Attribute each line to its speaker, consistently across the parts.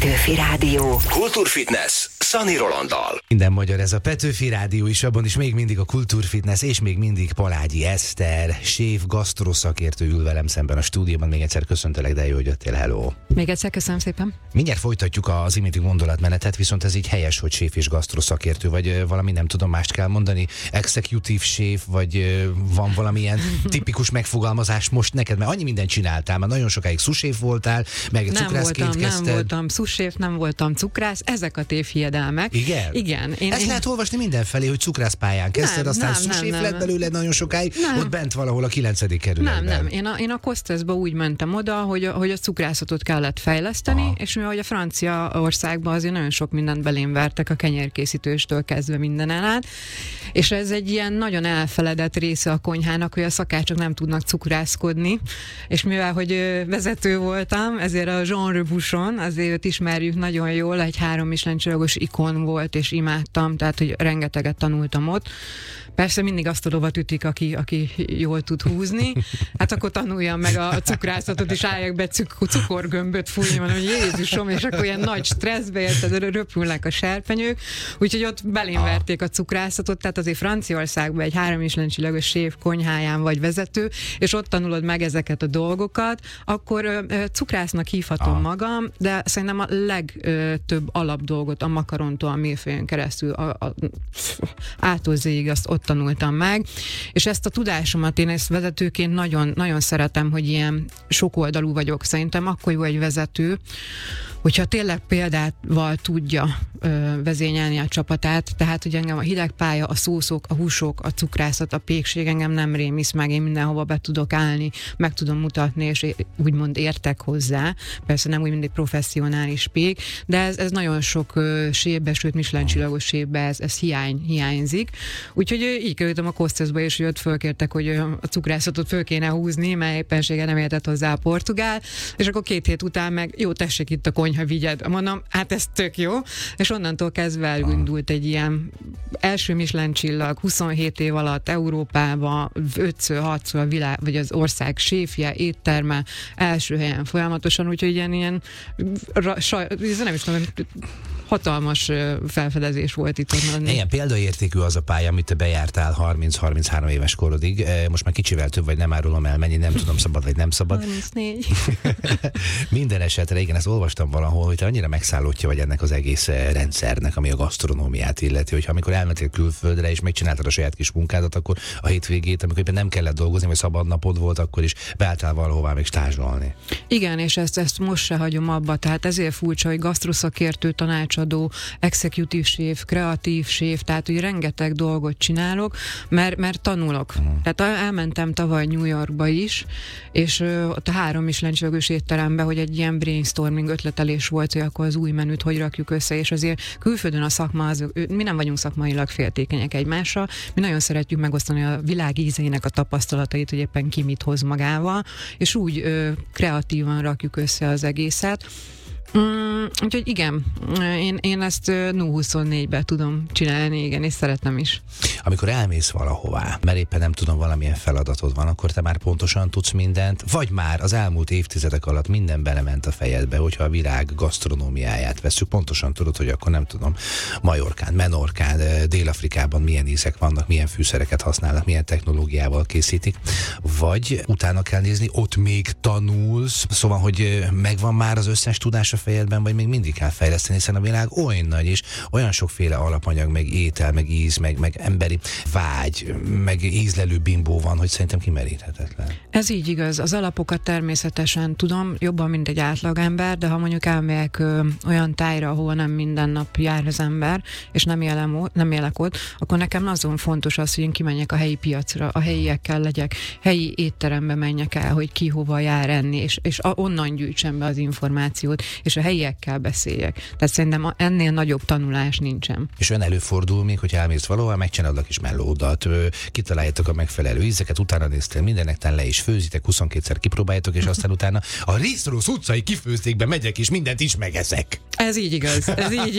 Speaker 1: Petőfi Rádió.
Speaker 2: Kultúrfitness Szani Rolanddal.
Speaker 3: Minden magyar ez a Petőfi Rádió is, abban is még mindig a Kultúrfitness, és még mindig Palágyi Eszter, séf, gasztroszakértő ül velem szemben a stúdióban. Még egyszer köszöntelek, de jó, hogy jöttél, hello.
Speaker 4: Még egyszer köszönöm szépen.
Speaker 3: Mindjárt folytatjuk az iménti gondolatmenetet, viszont ez így helyes, hogy séf és gasztroszakértő, vagy valami nem tudom, mást kell mondani, executive séf, vagy van valamilyen tipikus megfogalmazás most neked, mert annyi mindent csináltál, már nagyon sokáig suséf voltál, meg cukrászként kezdted.
Speaker 4: Nem voltam suséf, nem voltam cukrász, ezek a tévhiedelmek.
Speaker 3: Igen?
Speaker 4: Igen.
Speaker 3: Ezt lehet olvasni mindenfelé, hogy cukrászpályán kezdted, aztán suséf lett belőle nagyon sokáig, ott bent valahol a 9. kerületben.
Speaker 4: Én a Kosteszba úgy mentem oda, hogy a cukrászatot kellett fejleszteni, és mivel a Franciaországban azért nagyon sok mindent belém vertek, a kenyérkészítőstől kezdve mindenen át, és ez egy ilyen nagyon elfeledett része a konyhának, hogy a szakácsok nem tudnak cukrászkodni, és mivel hogy vezető voltam, ezért a Jean Rebouchon, azért ismerjük nagyon jól, egy 3 Michelin-csillagos ikon volt, és imádtam, tehát hogy rengeteget tanultam ott. Persze mindig azt a lovat ütik, aki jól tud húzni, hát akkor tanuljam meg a cukrászatot, és álljak be cukorgömböt fújni, mondom, hogy Jézusom, és akkor ilyen nagy stresszbe érted, röpülnek a serpenyők, úgyhogy ott belém verték a cukrászatot, tehát azért Franciaországban egy 3 Michelin-csillagos séf konyháján vagy vezető, és ott tanulod meg ezeket a dolgokat, akkor cukrásznak hívhatom magam, de szerintem a legtöbb alapdolgot a makarontól, a milfőjön keresztül, A-tól Z-ig azt ott tanultam meg, és ezt a tudásomat én ezt vezetőként nagyon, nagyon szeretem, hogy ilyen sokoldalú vagyok. Szerintem akkor jó egy vezető, hogyha tényleg példával tudja vezényelni a csapatát, tehát hogy engem a hidegpálya, a szószok, a húsok, a cukrászat, a pékség engem nem rémisz meg, én mindenhova be tudok állni, meg tudom mutatni, és úgymond értek hozzá. Persze nem úgy, mint egy professzionális pék, de ez nagyon sok séfbe, sőt Michelin-csillagos séfbe ez hiányzik. Úgyhogy így kerültem a Kosteszba, és ott fölkértek, hogy a cukrászatot föl kéne húzni, mert éppenséggel nem értett hozzá a portugál, és akkor 2 hét után meg jó, tessék itt a konyha, vigyed. Mondom, hát ez tök jó, és onnantól kezdve elindult egy ilyen első Michelin csillag, 27 év alatt Európába, 5-6-szor a világ, vagy az ország séfje, étterme, első helyen folyamatosan, úgyhogy ilyen nem is tudom, hatalmas felfedezés volt itt.
Speaker 3: Igen, példaértékű az a pálya, amit te bejártál 30-33 éves korodig. Most már kicsivel több, vagy nem árulom el, mennyi, nem tudom, szabad vagy nem szabad.
Speaker 4: 34.
Speaker 3: Minden esetre, igen, ezt olvastam valahol, hogy te annyira megszállottja vagy ennek az egész rendszernek, ami a gasztronómiát illeti, hogy amikor elmentél külföldre és megcsináltad a saját kis munkádat, akkor a hétvégét, amikor éppen nem kellett dolgozni, vagy szabad napod volt, akkor is beálltál valahová még stázsolni.
Speaker 4: Igen, és ezt most se hagyom abba, tehát ezért furcsa, hogy gasztroszakértő, tanácsadó, executive séf, kreatív séf, tehát hogy rengeteg dolgot csinálok, mert tanulok. Tehát elmentem tavaly New Yorkba is, és ott a 3 Michelin-csillagos étteremben, hogy egy ilyen brainstorming ötletelés volt, hogy akkor az új menüt hogy rakjuk össze, és azért külföldön a szakma, mi nem vagyunk szakmailag féltékenyek egymásra, mi nagyon szeretjük megosztani a világ ízeinek a tapasztalatait, hogy éppen ki mit hoz magával, és úgy kreatívan rakjuk össze az egészet. Úgyhogy igen, én ezt No24-ben tudom csinálni, igen, és szeretem is.
Speaker 3: Amikor elmész valahová, mert éppen nem tudom, valamilyen feladatod van, akkor te már pontosan tudsz mindent, vagy már az elmúlt évtizedek alatt minden belement a fejedbe, hogyha a világ gasztronómiáját vesszük, pontosan tudod, hogy akkor nem tudom, Majorkán, Menorkán, Dél-Afrikában milyen ízek vannak, milyen fűszereket használnak, milyen technológiával készítik, vagy utána kell nézni, ott még tanulsz, szóval, hogy megvan már az összes tudás a fejedben, vagy még mindig kell fejleszteni, hiszen a világ olyan nagy is, olyan sokféle alapanyag, meg étel, meg íz, meg emberi vágy, meg ízlelő bimbó van, hogy szerintem kimeríthetetlen.
Speaker 4: Ez így igaz. Az alapokat természetesen tudom, jobban, mint egy átlagember, de ha mondjuk elmegyek olyan tájra, ahol nem minden nap jár az ember, és nem élek ott, akkor nekem azon fontos az, hogy én kimenjek a helyi piacra, a helyiekkel legyek, helyi étterembe menjek el, hogy ki hova jár enni, és onnan gyűjtsem be az információt, és a helyiekkel beszéljek. Tehát szerintem ennél nagyobb tanulás nincsen.
Speaker 3: És olyan előfordul még, hogy elmész valahol, megcsinálod a kis mellódat, kitaláljátok a megfelelő ízeket, utána néztél mindenekten le is főzitek, 22-szer kipróbáljátok, és aztán utána a Risztrósz utcai kifőzdékbe megyek, és mindent is megeszek.
Speaker 4: Ez így igaz.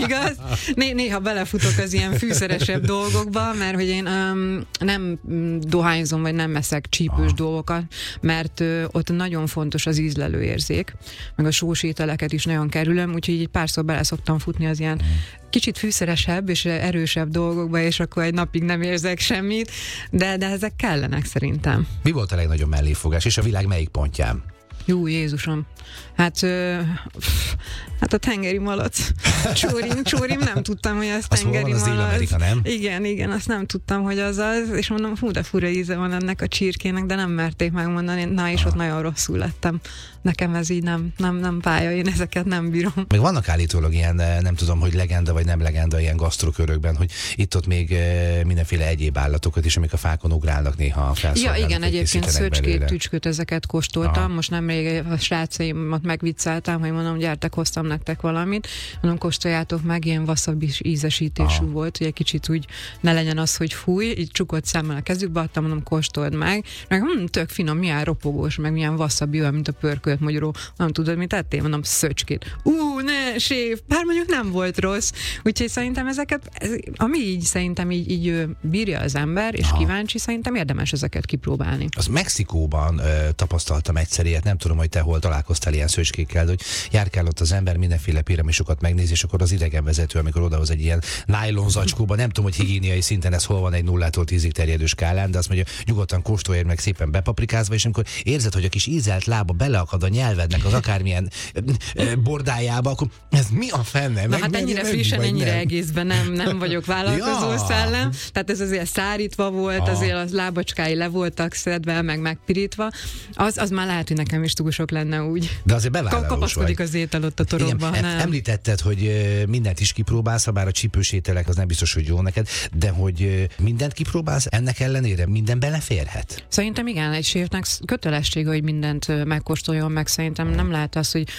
Speaker 4: Néha belefutok az ilyen fűszeresebb dolgokba, mert hogy én nem dohányzom, vagy nem eszek csípős dolgokat, mert ott nagyon fontos az ízlelőérzék, meg a sós ételeket is nagyon kerülöm, úgyhogy így párszor bele szoktam futni az ilyen kicsit fűszeresebb és erősebb dolgokba, és akkor egy napig nem érzek semmit, de ezek kellenek szerintem.
Speaker 3: Mi volt a legnagyobb melléfogás, és a világ melyik pontján?
Speaker 4: Jó, Jézusom. Hát a tengeri malac. Csórim, nem tudtam, hogy az tengeri malac.
Speaker 3: Az Dél-Amerika, nem?
Speaker 4: Igen, azt nem tudtam, hogy az, és mondom, de fura íze van ennek a csirkének, de nem merték megmondani, és ott nagyon rosszul lettem. Nekem ez így nem pálya, én ezeket nem bírom.
Speaker 3: Meg vannak állítólag ilyen, nem tudom, hogy legenda vagy nem legenda ilyen gasztrokörökben, hogy itt-ott még mindenféle egyéb állatokat is, amik a fákon ugrálnak néha a felszolgálók.
Speaker 4: Ja, igen, egyébként szöcskét, tücskőt, ezeket kóstoltam. Most nemrég a srácaimat megvicceltem, hogy mondom, gyertek, hoztam nektek valamit. Mondom, kóstoljátok meg, ilyen wasabi ízesítésű volt, hogy egy kicsit úgy ne legyen az, hogy fúj, így csukott szemmel a kezükbe adtam, mondom, kóstold meg tök finom, milyen ropogós, meg milyen wasabi, olyan, mint a pörkölt magyaró. Nem tudod, mit tettél? Mondom, szöcskét. Ne, séf, bár mondjuk nem volt rossz. Úgyhogy szerintem ami így szerintem így bírja az ember, és kíváncsi, szerintem érdemes ezeket kipróbálni.
Speaker 3: Az Mexikóban tapasztaltam egyszer ilyet, nem tudom, hogy te hol találkoztál ilyen szöcskékkel, de hogy járkál ott az ember, mindenféle piramisokat megnéz, és akkor az idegenvezető, amikor odahoz egy ilyen nájlon zacskóba, nem tudom, hogy higiéniai szinten ez hol van egy 0-tól 10-ig terjedő skálán, de azt mondja, nyugodtan kóstolj meg szépen bepaprikázva, és amikor érzed, hogy a kis ízelt lába beleakad a nyelvednek az akármilyen bordájába, akkor ez mi a fenne?
Speaker 4: Na hát ennyire frissen, ennyire egészben nem vagyok vállalkozó szellem, tehát ez azért szárítva volt, azért az lábacskái le voltak szedve, meg megpirítva, az már lehet, hogy nekem is túl sok lenne úgy.
Speaker 3: De azért bevállalós
Speaker 4: kapaszkodik
Speaker 3: vagy.
Speaker 4: Az étel ott a torokban.
Speaker 3: Említetted, hogy mindent is kipróbálsz, ha bár a csípős ételek az nem biztos, hogy jó neked, de hogy mindent kipróbálsz, ennek ellenére minden beleférhet? Szerintem
Speaker 4: igen, egy séfnek kötelessége, hogy mindent megkóstoljon, meg szerintem nem lehet az, hogy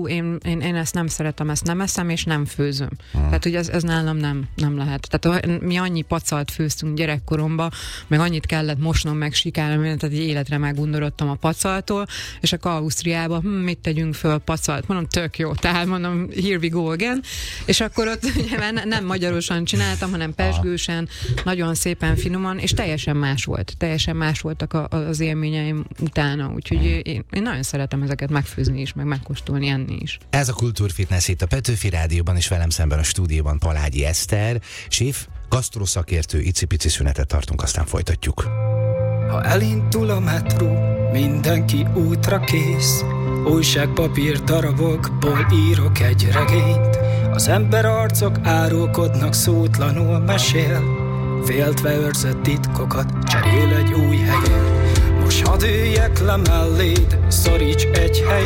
Speaker 4: én ezt nem szeretem, ezt nem eszem, és nem főzöm. Tehát, hogy ez nálam nem lehet. Tehát mi annyi pacalt főztünk gyerekkoromban, meg annyit kellett mosnom, meg sikálnom, tehát egy életre megundorodtam a pacaltól, és akkor Ausztriában mit tegyünk föl pacalt? Mondom, tök jó, tehát mondom, here we go again, és akkor ott ugye, nem magyarosan csináltam, hanem pezsgősen, nagyon szépen finoman, és teljesen más voltak az élményeim utána, úgyhogy én nagyon szeretem ezeket megfőzni is, meg megkóstolni, enni is.
Speaker 3: Ez a Kultúrfitness itt a Petőfi Rádióban, és velem szemben a stúdióban Palágyi Eszter, séf, gasztroszakértő, icipici szünetet tartunk, aztán folytatjuk.
Speaker 1: Ha elindul a metró, mindenki útra kész, újságpapír darabokból írok egy regényt, az ember arcok árulkodnak, szótlanul mesél, féltve őrzött titkokat cserél egy új helyen. Most hadd üljek le melléd, szoríts egy helyet,